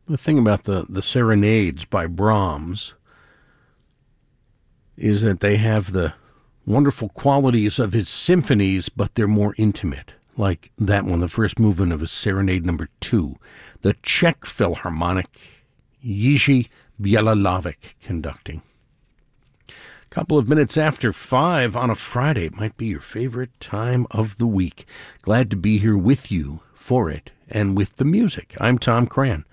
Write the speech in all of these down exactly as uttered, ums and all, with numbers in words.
The thing about the, the serenades by Brahms is that they have the wonderful qualities of his symphonies, but they're more intimate. Like that one, the first movement of his Serenade Number Two, the Czech Philharmonic, Jiří Bělohlávek conducting. A couple of minutes after five on a Friday. It might be your favorite time of the week. Glad to be here with you for it and with the music. I'm Tom Cran.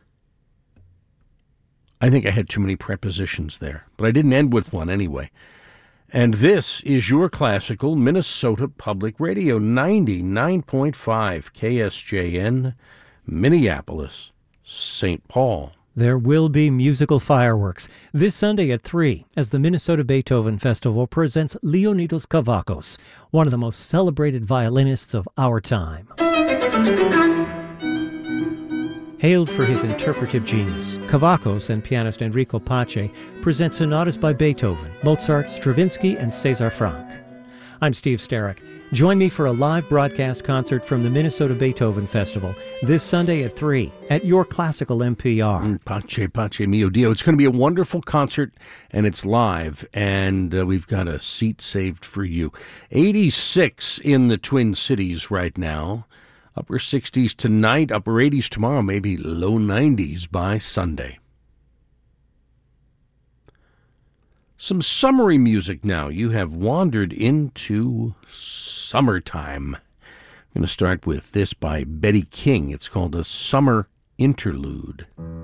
I think I had too many prepositions there, but I didn't end with one anyway. And this is your classical Minnesota Public Radio, ninety-nine point five K S J N, Minneapolis, Saint Paul. There will be musical fireworks this Sunday at three as the Minnesota Beethoven Festival presents Leonidas Kavakos, one of the most celebrated violinists of our time. Hailed for his interpretive genius, Kavakos and pianist Enrico Pace present sonatas by Beethoven, Mozart, Stravinsky, and César Franck. I'm Steve Sterrick. Join me for a live broadcast concert from the Minnesota Beethoven Festival this Sunday at three at your classical N P R. Mm, Pace, Pace, mio Dio. It's going to be a wonderful concert, and it's live, and uh, we've got a seat saved for you. eighty-six in the Twin Cities right now. Upper sixties tonight, upper eighties tomorrow, maybe low nineties by Sunday. Some summery music now. You have wandered into summertime. I'm going to start with this by Betty King. It's called a Summer Interlude.